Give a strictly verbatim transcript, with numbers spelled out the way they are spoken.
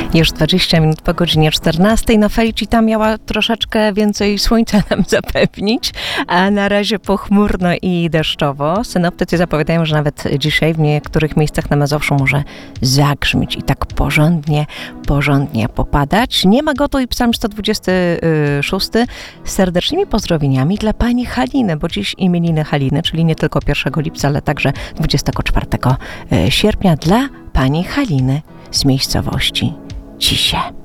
Już dwadzieścia minut po godzinie czternastej. No Felicita miała troszeczkę więcej słońca nam zapewnić, a na razie pochmurno i deszczowo. Synoptycy zapowiadają, że nawet dzisiaj w niektórych miejscach na Mazowszu może zagrzmieć i tak porządnie, porządnie popadać. Nie ma go tu i psalm sto dwudziesty szósty z serdecznymi pozdrowieniami dla pani Haliny, bo dziś imieniny Haliny, czyli nie tylko pierwszego lipca, ale także dwudziestego czwartego sierpnia dla pani Haliny z miejscowości Cisie.